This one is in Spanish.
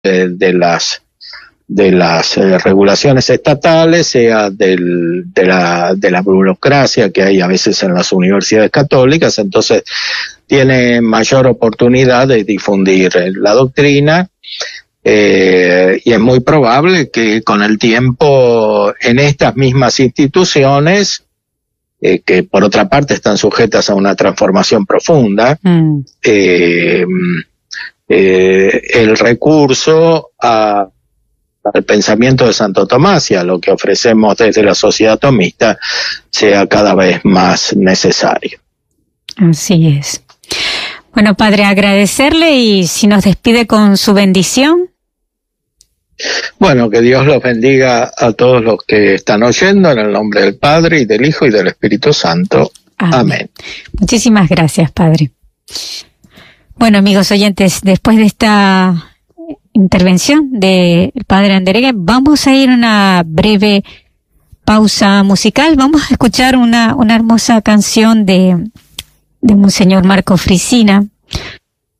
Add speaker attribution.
Speaker 1: de las regulaciones estatales, sea de la burocracia que hay a veces en las universidades católicas. Entonces tiene mayor oportunidad de difundir la doctrina, y es muy probable que con el tiempo en estas mismas instituciones, que por otra parte están sujetas a una transformación profunda, el recurso al pensamiento de Santo Tomás y a lo que ofrecemos desde la sociedad tomista sea cada vez más necesario.
Speaker 2: Así es. Bueno, padre, agradecerle y si nos despide con su bendición.
Speaker 1: Bueno, que Dios los bendiga a todos los que están oyendo, en el nombre del Padre y del Hijo y del Espíritu Santo. Amén.
Speaker 2: Muchísimas gracias, padre. Bueno, amigos oyentes, después de esta intervención del padre Andereghe, vamos a ir a una breve pausa musical. Vamos a escuchar una hermosa canción de Monseñor Marco Frisina,